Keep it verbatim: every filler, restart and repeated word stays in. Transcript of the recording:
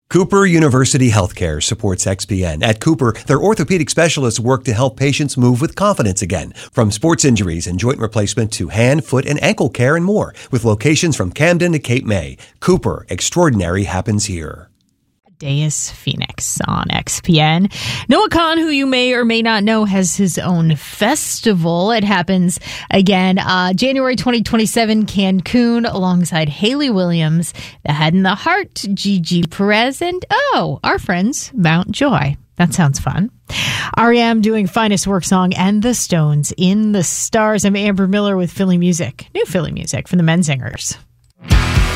Cooper University Healthcare supports X P N. At Cooper, their orthopedic specialists work to help patients move with confidence again. From sports injuries and joint replacement to hand, foot, and ankle care and more. With locations from Camden to Cape May. Cooper, extraordinary happens here. Deus Phoenix on X P N. Noah Kahan, who you may or may not know, has his own festival. It happens again uh, January twenty twenty-seven, Cancun, alongside Hayley Williams, The Head and the Heart, Gigi Perez, and oh, our friends, Mount Joy. That sounds fun. R E M doing Finest Work Song and The Stones in the Stars. I'm Amber Miller with Philly Music, new Philly Music from the Menzingers.